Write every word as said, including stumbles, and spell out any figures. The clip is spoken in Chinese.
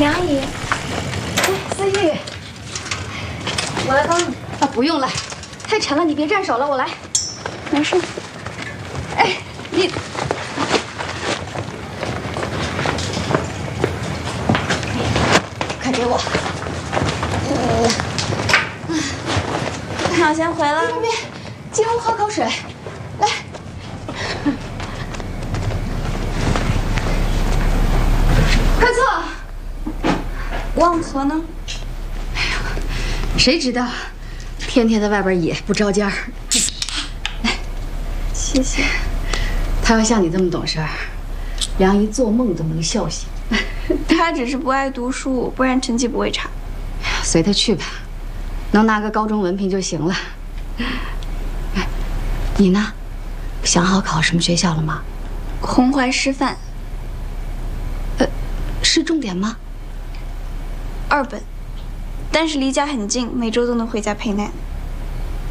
梁阿姨，哎，思玉，我来帮你。啊，不用了，太沉了，你别站手了，我来。没事。哎，你。快给我。嗯。 那我先回了。 别别别，进屋喝口水。来。快坐。 望河呢？ 哎呀，谁知道，天天在外边野不着家儿。来， 谢谢。 他要像你这么懂事儿，梁姨做梦都能笑醒。 他只是不爱读书，不然成绩不会差。 随他去吧，能拿个高中文凭就行了。哎，你呢？想好考什么学校了吗？ 红淮师范。 呃，是重点吗？ 二本，但是离家很近，每周都能回家陪奶奶。